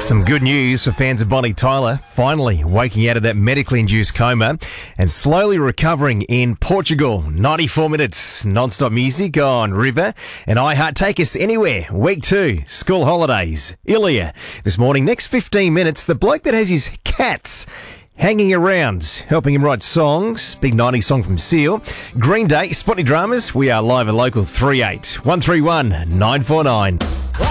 Some good news for fans of Bonnie Tyler, finally waking out of that medically induced coma and slowly recovering in Portugal. 94 minutes non-stop music on River and iHeart. Take us anywhere. Week 2, school holidays. Ilya this morning. Next 15 minutes, the bloke that has his cats hanging around, helping him write songs. Big 90s song from Seal. Green Day, Spotty Dramas. We are live at local 38 131 949.